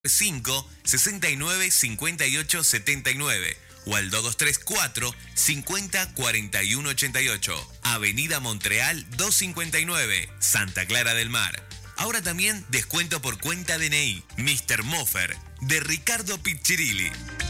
5 69 58 79 o al 2234 50 41 88. Avenida Montreal 259, Santa Clara del Mar. Ahora también descuento por cuenta DNI. Mr. Moffer, de Ricardo Piccirilli.